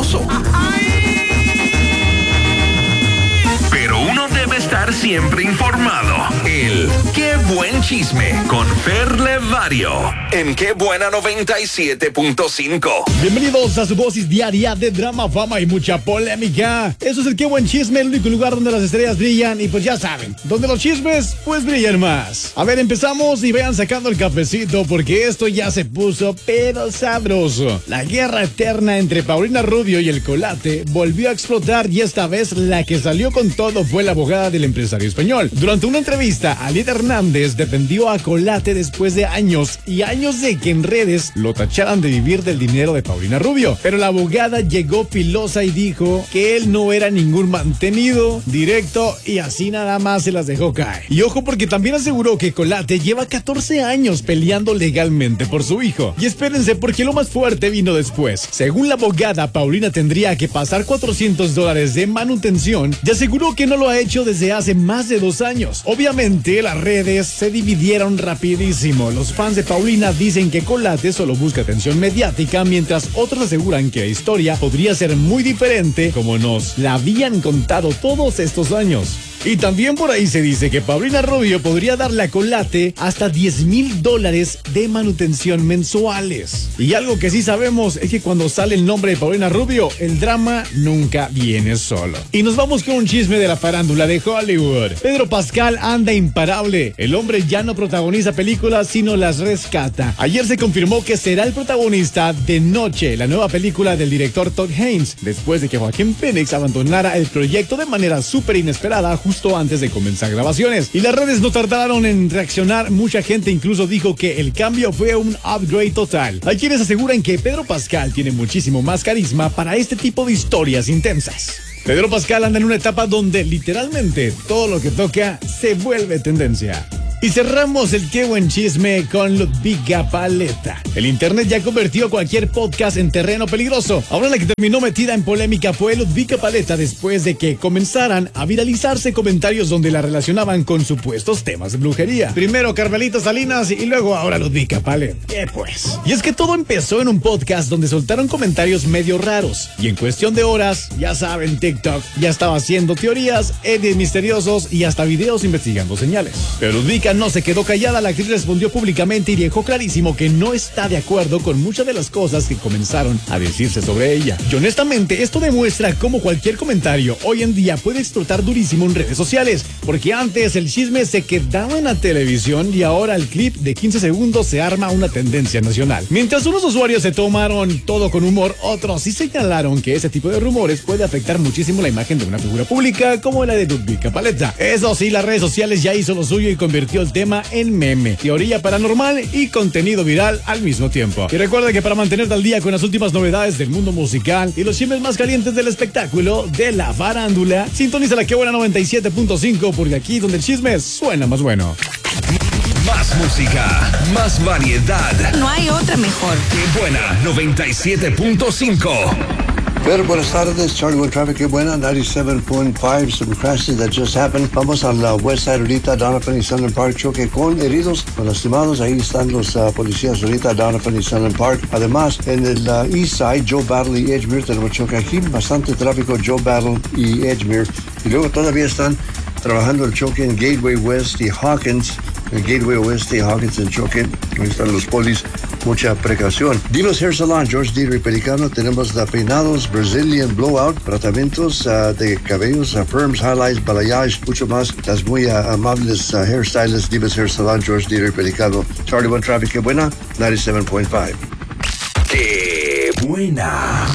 famoso. Pero uno debe estar siempre informado. El Qué Buen Chisme con Fer Levario en Qué Buena 97.5. Bienvenidos a su dosis diaria de drama, fama y mucha polémica. Eso es el Qué Buen Chisme, el único lugar donde las estrellas brillan y pues ya saben, donde los chismes pues brillan más. A ver, empezamos y vayan sacando el cafecito porque esto ya se puso pero sabroso. La guerra eterna entre Paulina Rubio y el Colate volvió a explotar y esta vez la que salió con todo fue la abogada del empresario español. Durante una entrevista, Alida Hernández defendió a Colate después de años y años de que en redes lo tacharan de vivir del dinero de Paulina Rubio. Pero la abogada llegó pilosa y dijo que él no era ningún mantenido, directo y así nada más se las dejó caer. Y ojo porque también aseguró que Colate lleva 14 años peleando legalmente por su hijo. Y espérense porque lo más fuerte vino después. Según la abogada, Paulina tendría que pasar $400 de manutención y aseguró que no lo ha hecho desde hace más de 2 años. Obviamente las redes se dividieron rapidísimo. Los fans de Paulina dicen que Colate solo busca atención mediática, mientras otros aseguran que la historia podría ser muy diferente como nos la habían contado todos estos años. Y también por ahí se dice que Paulina Rubio podría darle a Colate hasta $10,000 de manutención mensuales. Y algo que sí sabemos es que cuando sale el nombre de Paulina Rubio, el drama nunca viene solo. Y nos vamos con un chisme de la farándula de Hollywood. Pedro Pascal anda imparable. El hombre ya no protagoniza películas, sino las rescata. Ayer se confirmó que será el protagonista de Noche, la nueva película del director Todd Haynes, después de que Joaquín Phoenix abandonara el proyecto de manera súper inesperada justo antes de comenzar grabaciones. Y las redes no tardaron en reaccionar. Mucha gente incluso dijo que el cambio fue un upgrade total. Hay quienes aseguran que Pedro Pascal tiene muchísimo más carisma para este tipo de historias intensas. Pedro Pascal anda en una etapa donde literalmente todo lo que toca se vuelve tendencia. Y cerramos el Qué Buen Chisme con Ludvika Paleta. El internet ya convirtió cualquier podcast en terreno peligroso. Ahora la que terminó metida en polémica fue Ludvika Paleta después de que comenzaran a viralizarse comentarios donde la relacionaban con supuestos temas de brujería. Primero Carmelita Salinas y luego ahora Ludvika Paleta. ¿Qué pues? Y es que todo empezó en un podcast donde soltaron comentarios medio raros. Y en cuestión de horas, ya saben, TikTok ya estaba haciendo teorías, edits misteriosos y hasta videos investigando señales. Pero Ludvika no se quedó callada. La actriz respondió públicamente y dejó clarísimo que no está de acuerdo con muchas de las cosas que comenzaron a decirse sobre ella. Y honestamente esto demuestra cómo cualquier comentario hoy en día puede explotar durísimo en redes sociales, porque antes el chisme se quedaba en la televisión y ahora el clip de 15 segundos se arma una tendencia nacional. Mientras unos usuarios se tomaron todo con humor, otros sí señalaron que ese tipo de rumores puede afectar muchísimo la imagen de una figura pública como la de Ludvika Paleta. Eso sí, las redes sociales ya hizo lo suyo y convirtió el tema en meme, teoría paranormal y contenido viral al mismo tiempo. Y recuerda que para mantenerte al día con las últimas novedades del mundo musical y los chismes más calientes del espectáculo de la farándula, sintoniza la Qué Buena 97.5 porque aquí donde el chisme suena más bueno. Más música, más variedad. No hay otra mejor. Qué Buena 97.5. Pero buenas tardes, Charlie One Traffic, qué buena, 97.5, some crashes that just happened. Vamos a la West Side ahorita, Donovan y Sunland Park, choque con heridos, con lastimados, ahí están los policías ahorita, Donovan y Sunland Park. Además, en el East Side, Joe Battle y Edgemere, tenemos choque aquí, bastante tráfico, Joe Battle y Edgemere. Y luego todavía están trabajando el choque en Gateway West y Hawkins, el Gateway West y Hawkins en choque, ahí están los polis. Mucha precaución. Divas Hair Salon, George Dieter y Pelicano. Tenemos peinados, Brazilian Blowout, tratamientos de cabellos, perms, highlights, balayage, mucho más. Las muy amables hairstylists, Divas Hair Salon, George Dieter y Pelicano. Charlie One Traffic, qué buena, 97.5. Qué Buena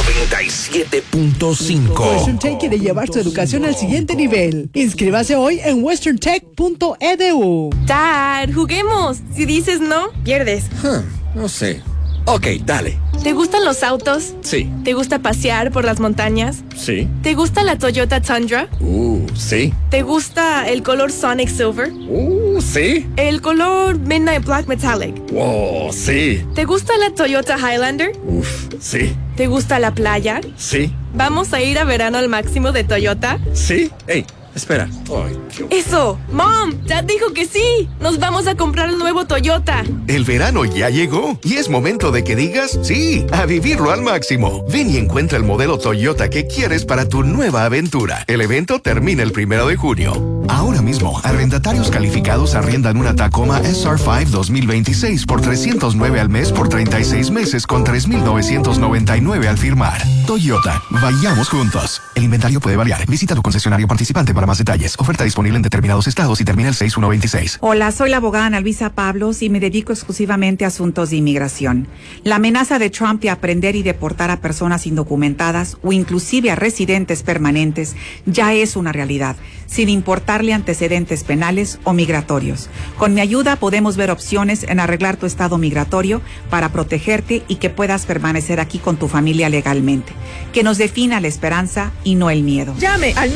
97.5. Western Tech quiere llevar su educación al siguiente nivel. Inscríbase hoy en westerntech.edu. Dad, juguemos. Si dices no, pierdes. No sé. Ok, dale. ¿Te gustan los autos? Sí. ¿Te gusta pasear por las montañas? Sí. ¿Te gusta la Toyota Tundra? Sí. ¿Te gusta el color Sonic Silver? Sí. ¿El color Midnight Black Metallic? Wow, sí. ¿Te gusta la Toyota Highlander? Sí. ¿Te gusta la playa? Sí. ¿Vamos a ir a verano al máximo de Toyota? Sí. Hey, Espera. Ay, ¡Eso! ¡Mom! ¡Dad dijo que sí! ¡Nos vamos a comprar el nuevo Toyota! El verano ya llegó y es momento de que digas sí a vivirlo al máximo. Ven y encuentra el modelo Toyota que quieres para tu nueva aventura. El evento termina el 1 de junio. Ahora mismo, arrendatarios calificados arriendan una Tacoma SR5 2026 por $309 al mes por 36 meses con $3,999 al firmar. Toyota, vayamos juntos. El inventario puede variar. Visita tu concesionario participante para más detalles. Oferta disponible en determinados estados y termina el 6/1/26. Hola, soy la abogada Ana Luisa Pablos y me dedico exclusivamente a asuntos de inmigración. La amenaza de Trump de aprender y deportar a personas indocumentadas o inclusive a residentes permanentes ya es una realidad, sin importarle antecedentes penales o migratorios. Con mi ayuda podemos ver opciones en arreglar tu estado migratorio para protegerte y que puedas permanecer aquí con tu familia legalmente. Que nos defina la esperanza y no el miedo. Llame al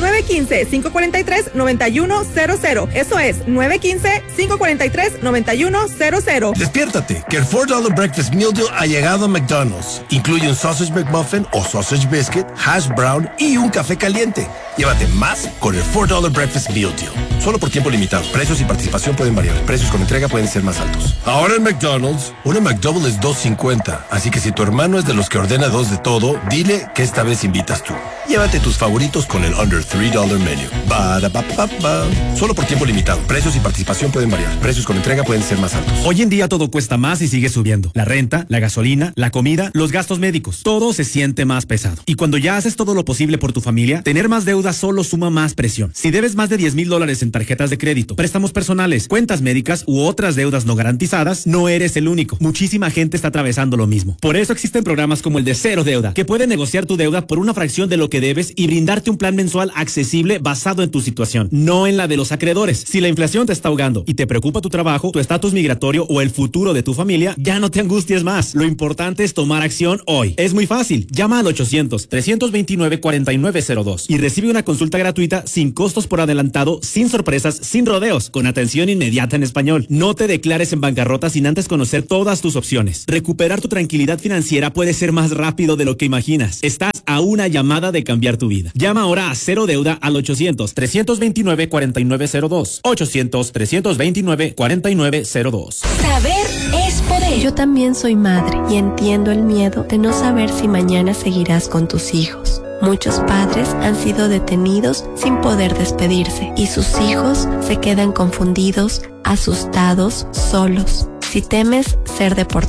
915-543-9100. Eso es, 915-543-9100. Despiértate, que el $4 Breakfast Meal Deal ha llegado a McDonald's. Incluye un Sausage McMuffin o Sausage Biscuit, Hash Brown y un café caliente. Llévate más con el $4 Breakfast Meal Deal. Solo por tiempo limitado. Precios y participación pueden variar. Precios con entrega pueden ser más altos. Ahora en McDonald's, una McDouble es $2.50. Así que si tu hermano es de los que ordena 2 de todo, dile que esta vez invitas tú. Llévate tus favoritos con el Under $3 Menu. Ba-da-ba-ba-ba. Solo por tiempo limitado. Precios y participación pueden variar. Precios con entrega pueden ser más altos. Hoy en día todo cuesta más y sigue subiendo. La renta, la gasolina, la comida, los gastos médicos. Todo se siente más pesado. Y cuando ya haces todo lo posible por tu familia, tener más deuda solo suma más presión. Si debes más de $10,000 en tarjetas de crédito, préstamos personales, cuentas médicas u otras deudas no garantizadas, no eres el único. Muchísima gente está atravesando lo mismo. Por eso existen programas como el de Cero Deuda, que puede negociar tu deuda por una fracción de lo que debes y brindarte un plan mensual accesible basado en tu situación, no en la de los acreedores. Si la inflación te está ahogando y te preocupa tu trabajo, tu estatus migratorio o el futuro de tu familia, ya no te angusties más. Lo importante es tomar acción hoy. Es muy fácil. Llama al 800-329-4902 y recibe una consulta gratuita sin costos por adelantado, sin sorpresas, sin rodeos, con atención inmediata en español. No te declares en bancarrota sin antes conocer todas tus opciones. Recuperar tu tranquilidad financiera puede ser más rápido de lo que imaginas. Estás a una llamada de cambiar tu vida. Llama ahora a Cero Deuda al 800-329-4902. 800-329-4902. Saber es poder. Yo también soy madre y entiendo el miedo de no saber si mañana seguirás con tus hijos. Muchos padres han sido detenidos sin poder despedirse y sus hijos se quedan confundidos, asustados, solos. Si temes ser deportado,